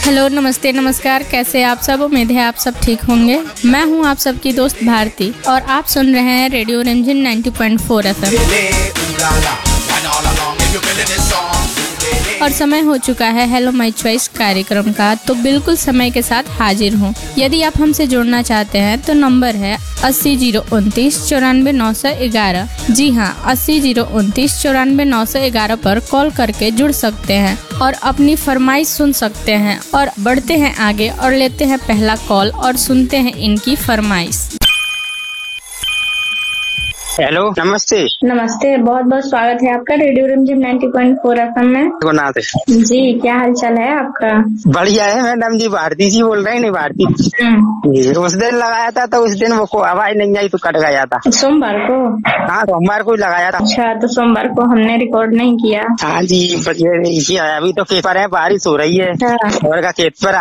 Hello, नमस्ते, नमस्कार। कैसे आप सब? उम्मीद है आप सब ठीक होंगे। मैं हूं आप सबकी दोस्त भारती और आप सुन रहे हैं रेडियो रिमझिम 90.4 FM। और समय हो चुका है हेलो माय चॉइस कार्यक्रम का, तो बिल्कुल समय के साथ हाजिर हूँ। यदि आप हमसे जुड़ना चाहते हैं तो नंबर है 80 029 94 911। जी हाँ, 80 029 94 911 पर कॉल करके जुड़ सकते हैं और अपनी फरमाइश सुन सकते हैं। और बढ़ते हैं आगे और लेते हैं पहला कॉल और सुनते हैं इनकी फरमाइश। हेलो, नमस्ते। नमस्ते, बहुत बहुत स्वागत है आपका रेडियो रिमझिम 90.4 FM में। गुनाते जी, क्या हाल चाल है आपका? बढ़िया है मैडम जी। भारती जी बोल रहे हैं। नहीं भारती जी, उस दिन लगाया था तो उस दिन वो आवाज नहीं आई तो कट गया था। सोमवार को? हाँ, सोमवार को ही लगाया था। अच्छा, तो सोमवार को हमने रिकॉर्ड नहीं किया। हाँ जी, अभी तो पेपर है, बारिश हो रही है और का खेत पर